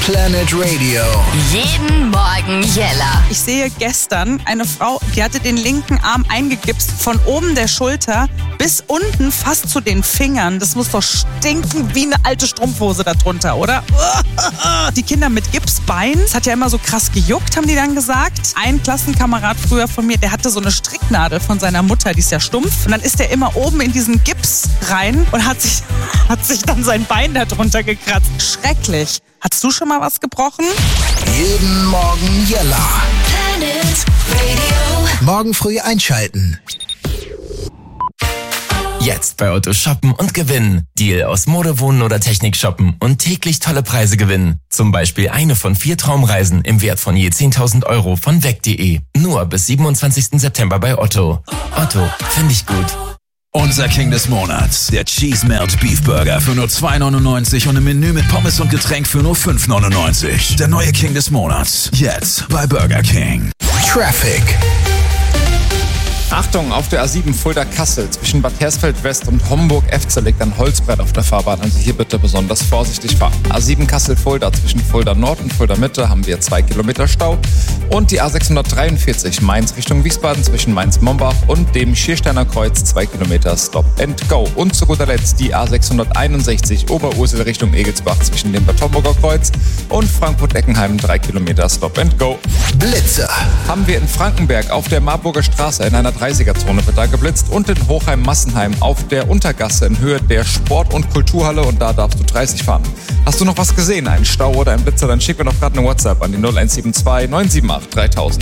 Planet Radio. Jeden Morgen Jella. Ich sehe gestern eine Frau, die hatte den linken Arm eingegipst, von oben der Schulter bis unten fast zu den Fingern. Das muss doch stinken wie eine alte Strumpfhose darunter, oder? Die Kinder mit Gipsbein, das hat ja immer so krass gejuckt, haben die dann gesagt. Ein Klassenkamerad früher von mir, der hatte so eine Stricknadel von seiner Mutter, die ist ja stumpf. Und dann ist der immer oben in diesen Gips rein und hat sich dann sein Bein darunter gekratzt. Schrecklich. Hast du schon mal was gebrochen? Jeden Morgen Jella. Planet Radio. Morgen früh einschalten. Jetzt bei Otto shoppen und gewinnen. Deal aus Mode, Wohnen oder Technik shoppen und täglich tolle Preise gewinnen. Zum Beispiel eine von 4 Traumreisen im Wert von je 10.000 Euro von weg.de. Nur bis 27. September bei Otto. Otto, finde ich gut. Unser King des Monats, der Cheese Melt Beef Burger für nur 2,99 und im Menü mit Pommes und Getränk für nur 5,99. Der neue King des Monats, jetzt bei Burger King. Traffic. Achtung, auf der A7 Fulda-Kassel zwischen Bad Hersfeld-West und Homburg-Efze liegt ein Holzbrett auf der Fahrbahn, also hier bitte besonders vorsichtig fahren. A7 Kassel-Fulda zwischen Fulda-Nord und Fulda-Mitte haben wir 2 Kilometer Stau. Und die A643 Mainz Richtung Wiesbaden zwischen Mainz-Mombach und dem Schiersteiner Kreuz 2 Kilometer Stop and Go. Und zu guter Letzt die A661 Oberursel Richtung Egelsbach zwischen dem Bad Homburger Kreuz und Frankfurt-Eckenheim 3 Kilometer Stop and Go. Blitzer. Haben wir in Frankenberg auf der Marburger Straße in einer 30er-Zone wird da geblitzt und in Hochheim-Massenheim auf der Untergasse in Höhe der Sport- und Kulturhalle und da darfst du 30 fahren. Hast du noch was gesehen, einen Stau oder einen Blitzer, dann schick mir doch gerade eine WhatsApp an die 0172 978 3000.